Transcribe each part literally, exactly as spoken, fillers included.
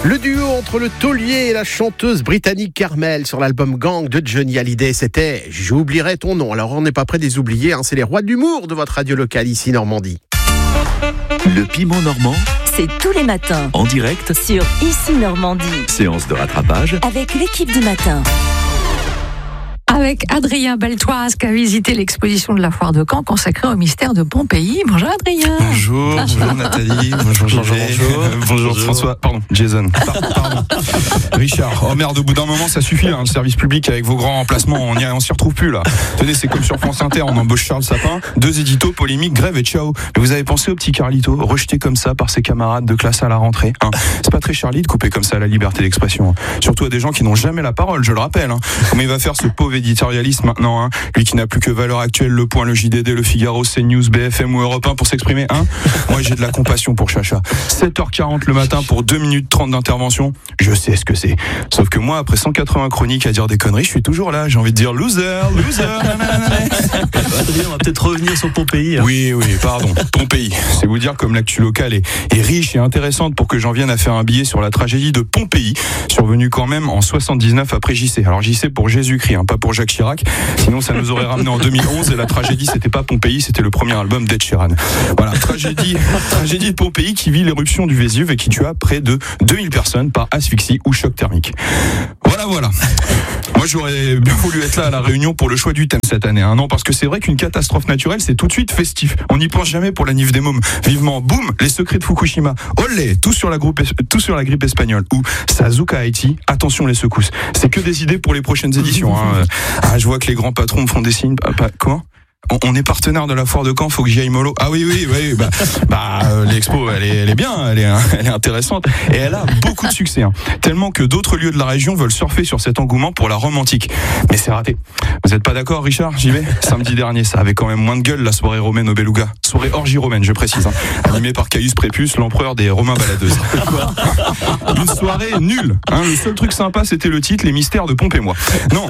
Le duo entre le taulier et la chanteuse britannique Carmel sur l'album Gang de Johnny Hallyday, c'était « J'oublierai ton nom ». Alors on n'est pas près de les oublier, hein, c'est les rois de l'humour de votre radio locale ici Normandie. Le piment normand, c'est tous les matins en direct sur Ici Normandie. Séance de rattrapage Avec l'équipe du matin. Avec Adrien Beltoise qui a visité l'exposition de la foire de Caen consacrée au mystère de Pompéi. Bonjour Adrien. Bonjour, bonjour Nathalie, bonjour Bonjour, bonjour. Euh, bonjour, bonjour François, pardon, Jason. Pardon, pardon. Richard, oh merde, au bout d'un moment ça suffit, hein, le service public avec vos grands remplacements, on y, on s'y retrouve plus là. Tenez, c'est comme sur France Inter, on embauche Charles Sapin, deux éditos, polémique, grève et ciao. Mais vous avez pensé au petit Carlito, rejeté comme ça par ses camarades de classe à la rentrée, hein. C'est pas très Charlie de couper comme ça la liberté d'expression, hein. Surtout à des gens qui n'ont jamais la parole, je le rappelle, hein. Comment il va faire ce pauvre éditorialiste maintenant, hein, lui qui n'a plus que Valeurs Actuelles, Le Point, Le J D D, Le Figaro, CNews, B F M ou Europe un pour s'exprimer, hein. Moi j'ai de la compassion pour Chacha. sept heures quarante le matin pour deux minutes trente d'intervention, je sais ce que c'est. Sauf que moi, après cent quatre-vingts chroniques à dire des conneries, je suis toujours là, j'ai envie de dire loser, loser. Adrien, on va peut-être revenir sur Pompéi. Hein. Oui, oui, pardon, Pompéi. C'est vous dire comme l'actu locale est, est riche et intéressante pour que j'en vienne à faire un billet sur la tragédie de Pompéi, survenue quand même en soixante-dix-neuf après J C. Alors J C pour Jésus-Christ, hein, pas pour Jacques Chirac. Sinon, ça nous aurait ramené en deux mille onze et la tragédie, c'était pas Pompéi, c'était le premier album d'Ed Sheeran. Voilà, tragédie, tragédie de Pompéi qui vit l'éruption du Vésuve et qui tua près de deux mille personnes par asphyxie ou choc thermique. Voilà, voilà. Moi, j'aurais bien voulu être là à la Réunion pour le choix du thème cette année, hein, non, parce que c'est vrai qu'une catastrophe naturelle, c'est tout de suite festif. On n'y pense jamais pour la Nif des Mômes. Vivement, boum, les secrets de Fukushima. Olé, tout sur la, groupe, tout sur la grippe espagnole. Ou Sazuka Haïti, attention les secousses. C'est que des idées pour les prochaines éditions. Hein. Ah, je vois que les grands patrons me font des signes. Ah, pas, comment ? On est partenaire de la foire de Caen, faut que j'y aille mollo. Ah oui, oui, oui, bah, bah euh, l'expo, elle est, elle est bien, elle est, elle est intéressante et elle a beaucoup de succès, hein, tellement que d'autres lieux de la région veulent surfer sur cet engouement pour la Rome antique. Mais c'est raté. Vous êtes pas d'accord, Richard ? J'y vais. Samedi dernier, ça avait quand même moins de gueule la soirée romaine au Beluga, soirée orgie romaine, je précise, hein, animée par Caius Prépuce, l'empereur des Romains baladeuses. Une soirée nulle. Hein, le seul truc sympa, c'était le titre, les mystères de Pompéi-moi. Non.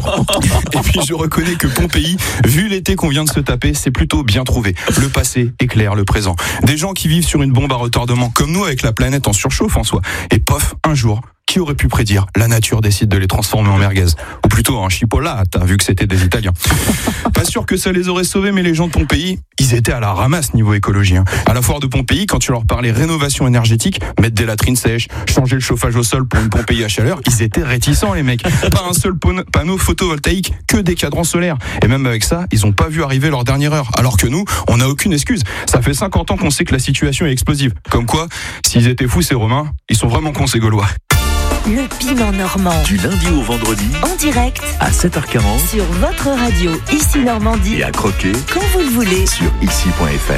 Et puis je reconnais que Pompéi, vu l'été qu'on vient de se taper, c'est plutôt bien trouvé. Le passé éclaire le présent. Des gens qui vivent sur une bombe à retardement, comme nous avec la planète en surchauffe en soi. Et pof, un jour, qui aurait pu prédire ? La nature décide de les transformer en merguez. Ou plutôt en chipolata, vu que c'était des Italiens. Pas sûr que ça les aurait sauvés, mais les gens de Pompéi, ils étaient à la ramasse niveau écologie. Hein. À la foire de Pompéi, quand tu leur parlais rénovation énergétique, mettre des latrines sèches, changer le chauffage au sol pour une Pompéi à chaleur, ils étaient réticents les mecs. Pas un seul panneau photovoltaïque, que des cadrans solaires. Et même avec ça, ils ont pas vu arriver leur dernière heure. Alors que nous, on n'a aucune excuse. Ça fait cinquante ans qu'on sait que la situation est explosive. Comme quoi, s'ils étaient fous ces Romains, ils sont vraiment cons ces Gaulois. Le piment normand. Du lundi au vendredi En direct à sept heures quarante sur votre radio Ici Normandie. et à croquer Quand vous le voulez. sur ici point f r.